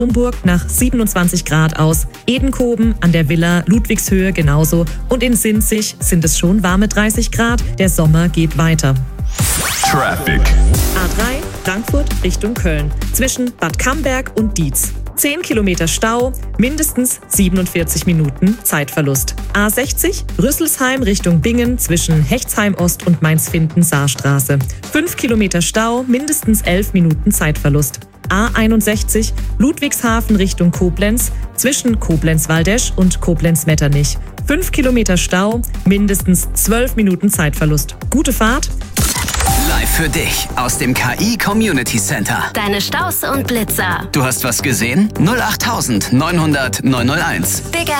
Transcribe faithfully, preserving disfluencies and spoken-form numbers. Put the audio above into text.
Homburg nach siebenundzwanzig Grad aus. Edenkoben an der Villa Ludwigshöhe genauso. Und in Sinzig sind es schon warme dreißig Grad. Der Sommer geht weiter. Traffic. A drei Frankfurt Richtung Köln. Zwischen Bad Camberg und Dietz. zehn Kilometer Stau, mindestens siebenundvierzig Minuten Zeitverlust. A sechzig Rüsselsheim Richtung Bingen zwischen Hechtsheim Ost und Mainz-Finden-Saarstraße. fünf Kilometer Stau, mindestens elf Minuten Zeitverlust. A einundsechzig Ludwigshafen Richtung Koblenz zwischen Koblenz-Waldesch und Koblenz-Metternich. fünf Kilometer Stau, mindestens zwölf Minuten Zeitverlust. Gute Fahrt! Live für dich aus dem K I Community Center. Deine Staus und Blitzer. Du hast was gesehen? null acht neunhundert neunhunderteins. Big